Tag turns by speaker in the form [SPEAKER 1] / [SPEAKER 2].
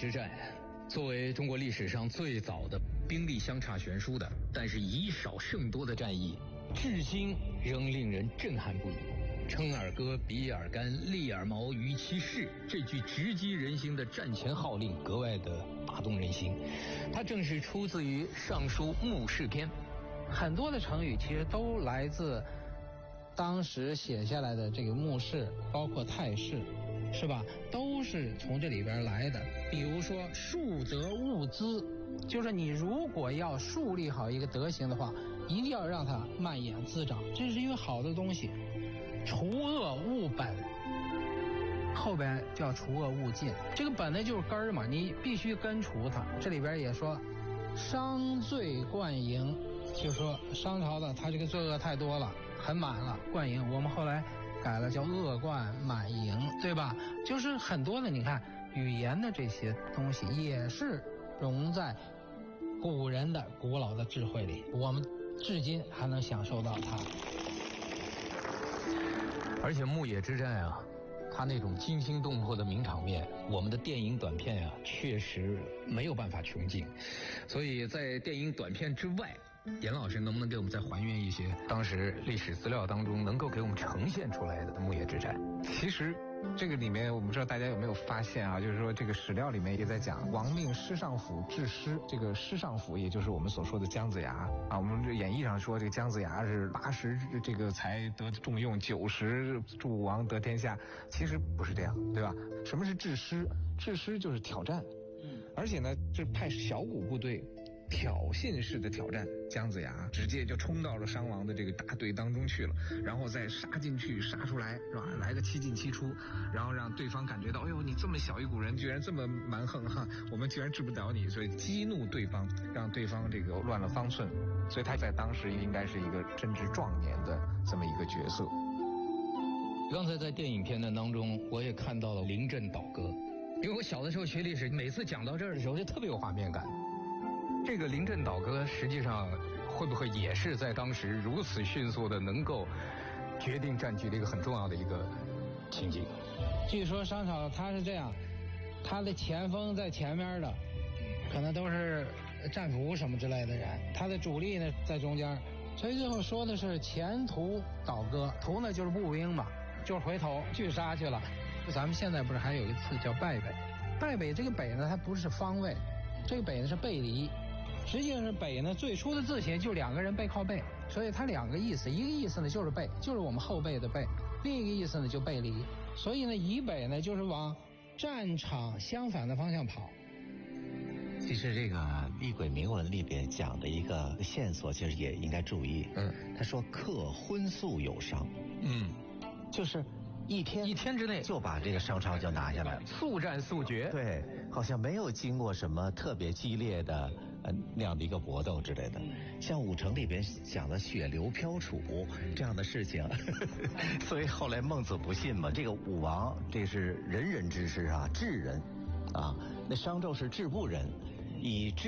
[SPEAKER 1] 之战，作为中国历史上最早的兵力相差悬殊的，但是以少胜多的战役，至今仍令人震撼不已。称尔戈，比尔干，利尔毛于其事，这句直击人心的战前号令格外的打动人心。它正是出自于《尚书·目视篇》。
[SPEAKER 2] 很多的成语其实都来自当时写下来的这个目视，包括态势，是吧？都是从这里边来的。比如说树则物滋，就是你如果要树立好一个德行的话，一定要让它蔓延滋长，这是因为好的东西。除恶务本，后边叫除恶务尽，这个本呢就是根儿嘛，你必须根除它。这里边也说商罪贯盈，就说商朝的他这个罪恶太多了，很满了，贯盈，我们后来改了叫恶贯满盈，对吧？就是很多的，你看语言的这些东西也是融在古人的古老的智慧里，我们至今还能享受到它。
[SPEAKER 1] 而且牧野之战啊，它那种惊心动魄的名场面，我们的电影短片啊，确实没有办法穷尽。所以在电影短片之外，严老师能不能给我们再还原一些当时历史资料当中能够给我们呈现出来的牧野之战？
[SPEAKER 3] 其实这个里面我不知道大家有没有发现啊，就是说这个史料里面也在讲王命师尚府治师，这个师尚府也就是我们所说的姜子牙啊。我们这演义上说这个姜子牙是80这个才得重用，90助武王得天下，其实不是这样，对吧？什么是治师？治师就是挑战，而且呢，这派小股部队挑衅式的挑战，姜子牙直接就冲到了商王的这个大队当中去了，然后再杀进去杀出来，是吧？来个7进7出，然后让对方感觉到，哎呦，你这么小一股人居然这么蛮横哈，我们居然治不了你，所以激怒对方，让对方这个乱了方寸，所以他在当时应该是一个正值壮年的这么一个角色。
[SPEAKER 1] 刚才在电影片段当中，我也看到了临阵倒戈，因为我小的时候学历史，每次讲到这儿的时候就特别有画面感。这个临阵倒戈实际上会不会也是在当时如此迅速的能够决定战局的一个很重要的一个情景？
[SPEAKER 2] 据说商朝他是这样，他的前锋在前面的可能都是战俘什么之类的人，他的主力呢在中间，所以最后说的是前途倒戈，途呢就是步兵嘛，就是回头去杀去了。咱们现在不是还有一次叫败北？败北这个北呢，它不是方位，这个北呢是背离。实际上是北呢，最初的字形就2个人背靠背，所以它2个意思，一个意思呢就是背，就是我们后背的背，另一个意思呢就背离，所以呢以北呢就是往战场相反的方向跑。
[SPEAKER 4] 其实这个《厉鬼铭文》里边讲的一个线索，其实也应该注意。他说克荤素有伤，就是一天之内就把这个商朝就拿下来了，
[SPEAKER 1] 速战速决。
[SPEAKER 4] 对，好像没有经过什么特别激烈的那样的一个搏斗之类的。像武城里边讲的血流飘杵这样的事情，所以后来孟子不信嘛。这个武王这是仁人之师啊，智人啊，那商纣是智不仁，以智